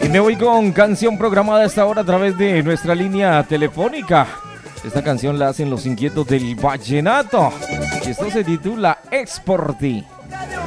Y me voy con canción programada a esta hora a través de nuestra línea telefónica. Esta canción la hacen los inquietos del vallenato. Y esto se titula Ex por ti.